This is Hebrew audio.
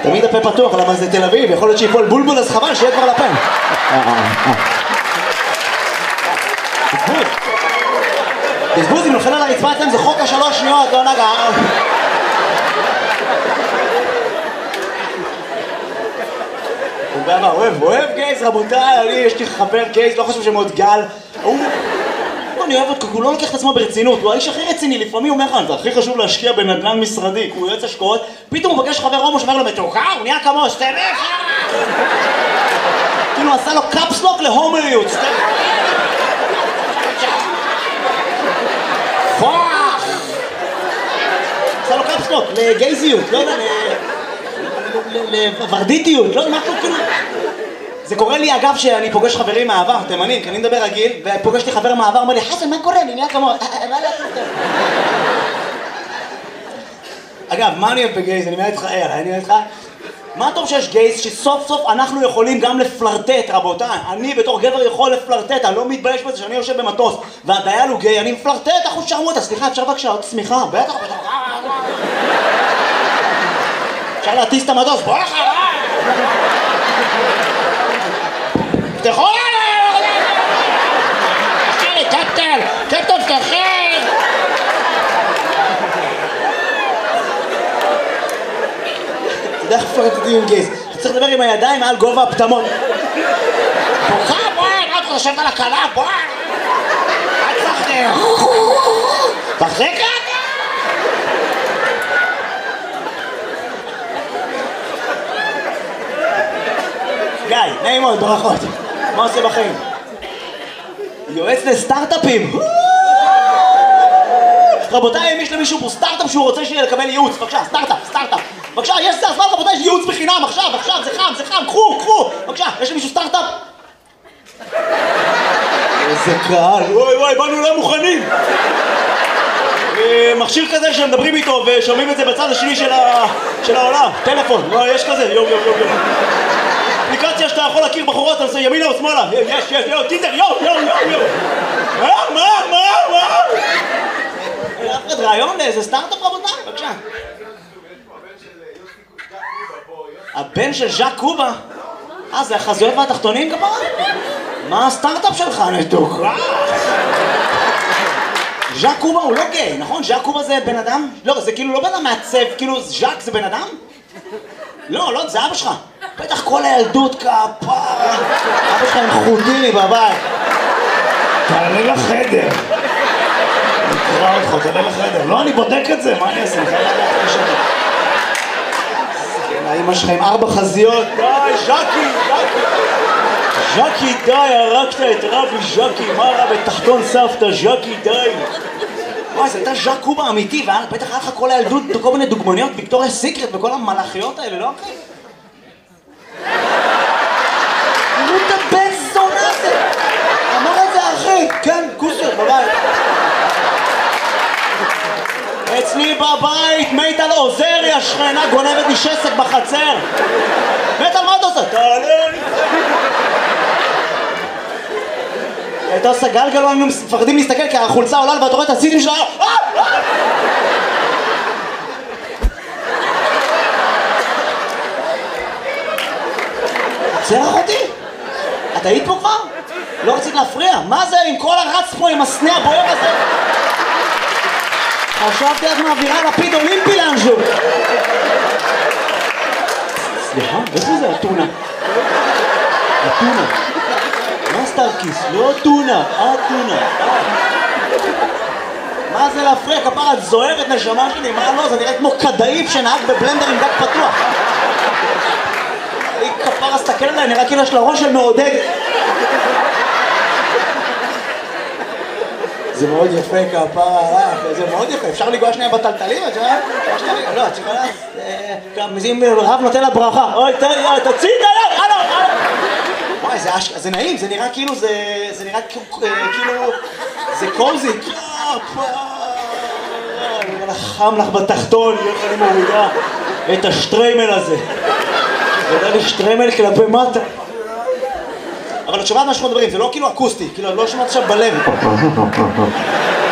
תמיד הפה פתוח, למה זה תל אביב, יכול להיות שיפול בולבול, אז חבל שיהיה כבר לפה. בזבוז. בזבוז, אם נופל על הרצפה אצלם זה חוק השלוש שניות, לא נגע. אוהב גייז, רבותיי, יש לי חבר גייז, לא חושב שמאוד גל. אני אוהב אותו, הוא לא לוקח את עצמו ברצינות, הוא האיש הכי רציני, לפעמים הוא אומר לך, זה הכי חשוב להשקיע בנדל"ן משרדי, הוא יועץ השקעות, פתאום הוא פגש חבר הומו שאומר לו מתוקה, הוא נהיה כמו סטמף! כאילו הוא עשה לו קאפסלוק להומריות, פוח! עשה לו קאפסלוק לגייזיות, לא יודע, לוורדיטיות, לא יודע, משהו כאילו... זה קורה לי אגב שאני פוגש חברים מהעבר, תימנים, כי אני מדבר רגיל, ופוגש לי חבר מהעבר, אומר לי, חסן, מה קורה? אני נהיה כמו... מה לעשות? אגב, מה אני אוהב בגייז? אני מעט לך, אני מעט לך... מה טוב שיש גייז שסוף סוף אנחנו יכולים גם לפלרטט, רבותיי. אני בתור גבר יכול לפלרטט, אני לא מתבייש בזה שאני יושב במטוס, והדייל הוא גיי, אני מפלרטט, אחוז שרמוטה, סליחה, אפשר בבקשה עוד סמיכה? בטח, אפשר להטיס את המטוס, בוא לך! תפתחו! תשאירי, קפטן! קפטן, תפתחי! אתה יודע איך פלרטטים עם גייז? אתה צריך לדבר עם הידיים מעל גובה הפטמות. בוכה, בואי! מה אתה חושבת על הקלה? בואי! אל תפחדי! תחזיקה! גיא, נעים מאוד, ברכות. מה עושה בחיים? יועץ לסטארט-אפים. רבותיי, אם יש למישהו פה סטארט-אפ שהוא רוצה לקבל ייעוץ, בבקשה, סטארט-אפ. בבקשה, יש סטארט-אפ, רבותיי, יש ייעוץ בחינם, עכשיו, זה חם, קחו. בבקשה, יש למישהו סטארט-אפ? איזה קהל, וואי, באנו לא מוכנים. מכשיר כזה שמדברים איתו ושומעים את זה בצד השני של העולם. טלפון, יש כזה, יום. אפליקציה שאתה יכול להכיר בחורות, אתה עושה ימינה או שמאלה. יש, טינדר, יום. מה? אף אחד רעיון לאיזה סטארט-אפ רבותיי, בבקשה. הבן של ז'אק קובה? זה החזויות והתחתונים כפרה? מה הסטארט-אפ שלך? נתוכה? ז'אק קובה הוא לא גיי, נכון? ז'אק קובה זה בן אדם? לא, זה כאילו לא בן אדם מעצב, כאילו ז'אק זה בן אדם? לא, זה אבא שלך. בטח כל הילדות כפרה. אבא שלך עם חוטיני בבית. תעלה לחדר. נקרא אותך, תעלה לחדר. לא, אני בודק את זה, מה אני אעשה? אני חייב לדעת כשאני. האמא שלך עם 4 חזיות. די, ז'קי, די, הרגת את רבי ז'קי. מה רע בתחתון סבתא, ז'קי, די. וואי, זה הייתה ז'אק קובה אמיתי, ובטח היה לך כל הילדות, כל מיני דוגמניות, ויקטוריה סיקרט וכל המלאכיות האלה, לא אחי? תראו את הבן זונה הזה! אמר את זה אחי, כן, כוסיות בבית. אצלי בבית, מיטל עוזריה, שכנה גונבת לי שסק בחצר. מיטל, מה אתה עושה? תעלה לי. הייתה עושה גלגלו, היינו מפחדים להסתכל כי החולצה עולה ואתה רואה את הסיטים שלה. צרח אותי? את היית פה כבר? לא רצית להפריע? מה זה עם כל הרץ פה עם הסנה הבוער הזה? חשבתי איך מעבירה לפיד אולימפי לאנשהו. סליחה, איפה זה הטונה? הטונה. מה סטארקיס? לא טונה, הטונה. מה זה להפריע? כפרה, את זוהרת נשמה שלי, מה לא? זה נראה כמו קדאיף שנהג בבלנדר עם דק פתוח. היא כפרה, סתכל עליי, נראה כאילו יש לה ראש של מעודד. זה מאוד יפה כפרה, זה מאוד יפה, אפשר לגוע שנייה בטלטלים? לא, את שכנה, אם רב נותן לה ברכה, אוי, תוציא את היד, הלו! וואי, זה נעים, זה נראה כאילו, זה נראה כאילו, זה קוזי, חם לך בתחתון, איך אני מורידה את השטריימל הזה. זה יודע לי שטריימל כלפי מטה. אבל את שומעת מה שאנחנו מדברים, זה לא כאילו אקוסטי, כאילו לא שומעת עכשיו בלב.